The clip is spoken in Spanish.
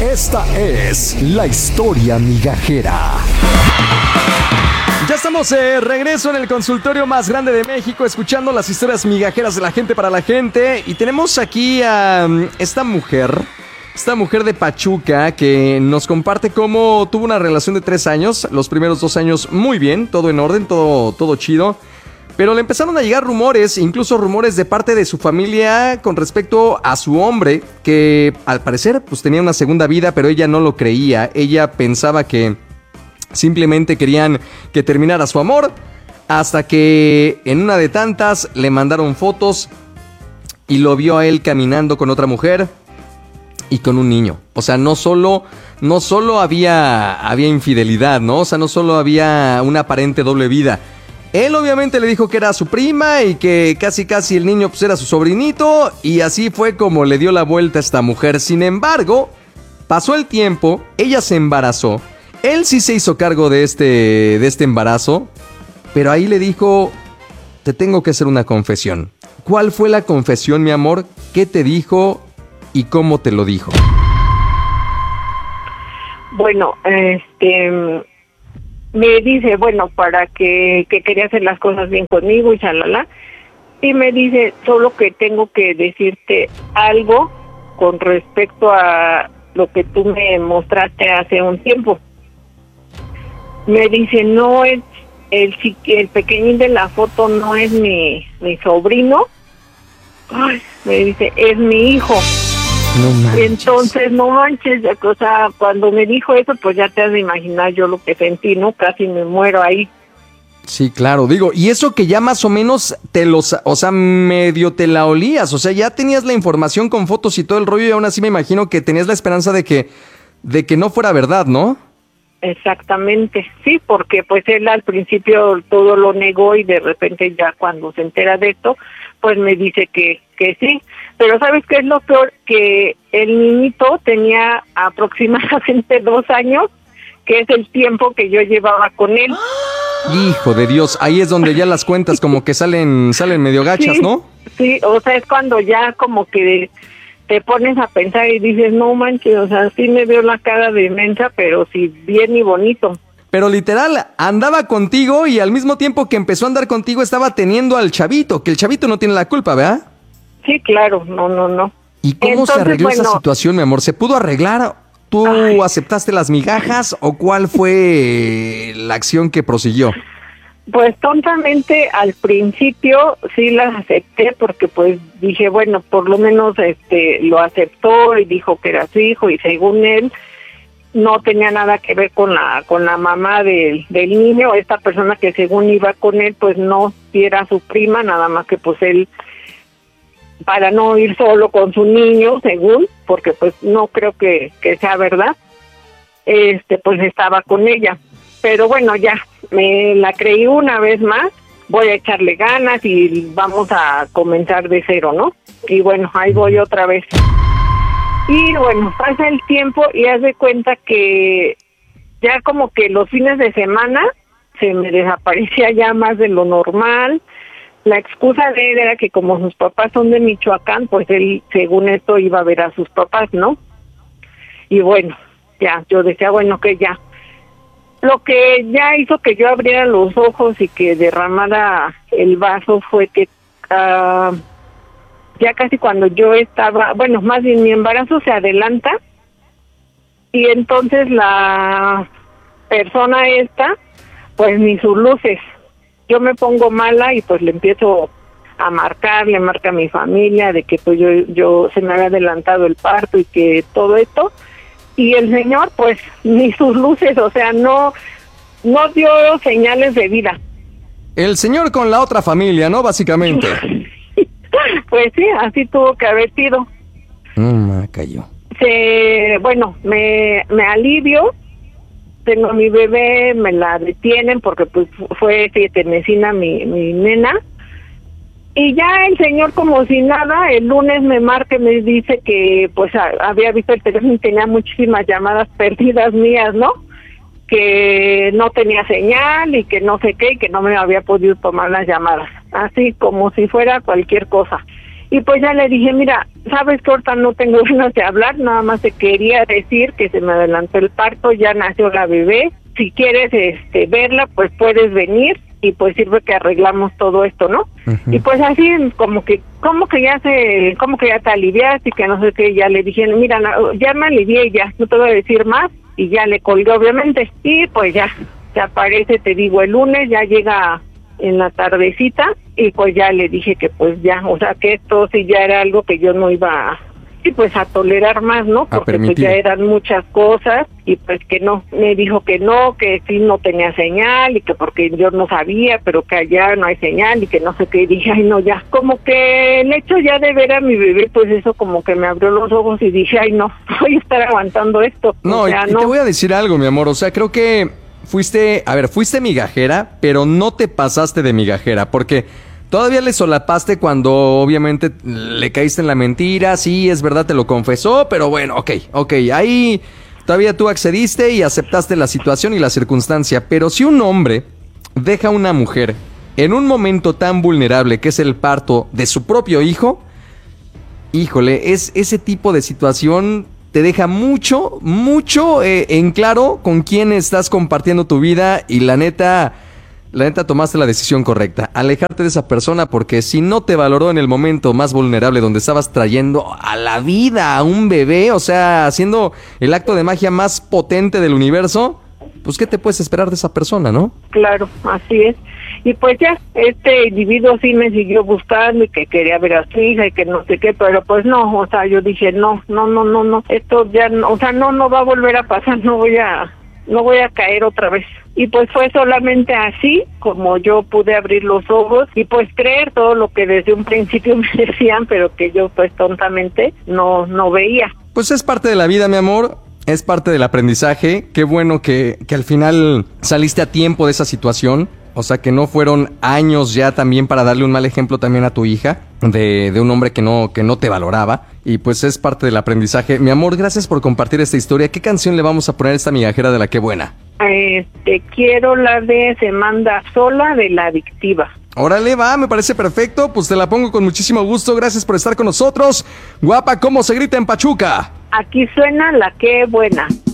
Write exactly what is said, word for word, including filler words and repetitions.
Esta es la historia migajera. Ya estamos de regreso en el consultorio más grande de México, escuchando las historias migajeras de la gente para la gente. Y tenemos aquí a um, esta mujer, esta mujer de Pachuca, que nos comparte cómo tuvo una relación de tres años. Los primeros dos años muy bien, todo en orden, todo, todo chido. Pero le empezaron a llegar rumores, incluso rumores de parte de su familia con respecto a su hombre, que al parecer pues tenía una segunda vida, pero ella no lo creía. Ella pensaba que simplemente querían que terminara su amor, hasta que en una de tantas le mandaron fotos y lo vio a él caminando con otra mujer y con un niño. O sea, no solo, no solo había, había infidelidad, ¿no? O sea, no solo había una aparente doble vida. Él obviamente le dijo que era su prima y que casi casi el niño pues era su sobrinito, y así fue como le dio la vuelta a esta mujer. Sin embargo, pasó el tiempo, ella se embarazó. Él sí se hizo cargo de este, de este embarazo, pero ahí le dijo, te tengo que hacer una confesión. ¿Cuál fue la confesión, mi amor? ¿Qué te dijo y cómo te lo dijo? Bueno, este, me dice, bueno, para que, que quería hacer las cosas bien conmigo y chalala, y me dice, solo que tengo que decirte algo con respecto a lo que tú me mostraste hace un tiempo. Me dice, no es el el pequeñín de la foto, no es mi mi sobrino. Ay, me dice, es mi hijo. No manches. Entonces, no manches, o sea, cuando me dijo eso, pues ya te has de imaginar yo lo que sentí, ¿no? Casi me muero ahí. Sí, claro, digo, y eso que ya más o menos te los, o sea, medio te la olías, o sea, ya tenías la información con fotos y todo el rollo, y aún así me imagino que tenías la esperanza de que, de que no fuera verdad, ¿no? Exactamente, sí, porque pues él al principio todo lo negó y de repente ya cuando se entera de esto, pues me dice que, que sí. Pero ¿sabes qué es lo peor? Que el niñito tenía aproximadamente dos años, que es el tiempo que yo llevaba con él. Hijo de Dios, ahí es donde ya las cuentas como que salen, salen medio gachas, Sí, ¿no? sí, o sea, es cuando ya como que te pones a pensar y dices, no manches, o sea, sí me veo la cara de mensa, pero sí bien y bonito. Pero literal, andaba contigo y al mismo tiempo que empezó a andar contigo estaba teniendo al chavito, que el chavito no tiene la culpa, ¿verdad? Sí, claro, no, no, no. ¿Y cómo Entonces, se arregló bueno, esa situación, mi amor? ¿Se pudo arreglar? ¿Tú Ay. aceptaste las migajas o cuál fue la acción que prosiguió? Pues tontamente al principio sí las acepté porque pues dije, bueno, por lo menos este lo aceptó y dijo que era su hijo y según él no tenía nada que ver con la con la mamá del, del niño. Esta persona que según iba con él pues no sí era su prima, nada más que pues él para no ir solo con su niño, según, porque pues no creo que, que sea verdad, este pues estaba con ella. Pero bueno, ya, me la creí una vez más, voy a echarle ganas y vamos a comenzar de cero, ¿no? Y bueno, ahí voy otra vez. Y bueno, pasa el tiempo y haz de cuenta que ya como que los fines de semana se me desaparecía ya más de lo normal. La excusa de él era que como sus papás son de Michoacán, pues él, según esto, iba a ver a sus papás, ¿no? Y bueno, ya, yo decía, bueno, que ya. Lo que ya hizo que yo abriera los ojos y que derramara el vaso fue que uh, ya casi cuando yo estaba, bueno, más bien mi embarazo se adelanta y entonces la persona esta, pues ni sus luces. Yo me pongo mala y pues le empiezo a marcar, le marca a mi familia de que pues yo, yo se me había adelantado el parto y que todo esto. Y el señor, pues, ni sus luces, o sea, no, no dio señales de vida. El señor con la otra familia, ¿no? Básicamente. Pues sí, así tuvo que haber sido. Mm, cayó. Se, bueno, me, me alivio, tengo a mi bebé, me la detienen porque pues fue siete mesina mi, mi nena. Y ya el señor como si nada, el lunes me marca y me dice que pues a, había visto el teléfono y tenía muchísimas llamadas perdidas mías, ¿no? Que no tenía señal y que no sé qué y que no me había podido tomar las llamadas, así como si fuera cualquier cosa. Y pues ya le dije, mira, sabes que ahorita no tengo ganas de hablar, nada más te quería decir que se me adelantó el parto, ya nació la bebé, si quieres este verla, pues puedes venir y pues sirve que arreglamos todo esto, ¿no? Uh-huh. Y pues así como que, como que ya se, como que ya te aliviaste y que no sé qué, ya le dije, mira, no, ya me alivié y ya, no te voy a decir más, y ya le colgué obviamente, y pues ya, se aparece, te digo, el lunes, ya llega en la tardecita, y pues ya le dije que pues ya, o sea que esto sí ya era algo que yo no iba a, sí, pues a tolerar más, ¿no? Porque pues ya eran muchas cosas, y pues que no, me dijo que no, que sí no tenía señal, y que porque yo no sabía, pero que allá no hay señal, y que no sé qué, y dije, ay no, ya, como que el hecho ya de ver a mi bebé, pues eso como que me abrió los ojos, y dije, ay no, voy a estar aguantando esto. No, o sea, y, y no. te voy a decir algo, mi amor, o sea, creo que fuiste, a ver, fuiste migajera, pero no te pasaste de migajera, porque todavía le solapaste cuando obviamente le caíste en la mentira, sí, es verdad, te lo confesó, pero bueno, ok, ok, ahí todavía tú accediste y aceptaste la situación y la circunstancia, pero si un hombre deja a una mujer en un momento tan vulnerable que es el parto de su propio hijo, híjole, es ese tipo de situación te deja mucho, mucho eh, en claro con quién estás compartiendo tu vida y la neta, la neta tomaste la decisión correcta. Alejarte de esa persona porque si no te valoró en el momento más vulnerable donde estabas trayendo a la vida a un bebé, o sea, haciendo el acto de magia más potente del universo, pues ¿qué te puedes esperar de esa persona, no? Claro, así es. Y pues ya, este individuo sí me siguió buscando y que quería ver a su hija y que no sé qué, pero pues no, o sea, yo dije, no, no, no, no, no, esto ya, no, o sea, no, no va a volver a pasar, no voy a, no voy a caer otra vez. Y pues fue solamente así como yo pude abrir los ojos y pues creer todo lo que desde un principio me decían, pero que yo pues tontamente no, no veía. Pues es parte de la vida, mi amor. Es parte del aprendizaje. Qué bueno que, que al final saliste a tiempo de esa situación. O sea, que no fueron años ya también para darle un mal ejemplo también a tu hija de, de un hombre que no, que no te valoraba. Y pues es parte del aprendizaje. Mi amor, gracias por compartir esta historia. ¿Qué canción le vamos a poner a esta migajera de la Qué Buena? Este, quiero la de Se Manda Sola de La Adictiva. Órale, va, me parece perfecto. Pues te la pongo con muchísimo gusto. Gracias por estar con nosotros. Guapa, ¿cómo se grita en Pachuca? Aquí suena La Qué Buena.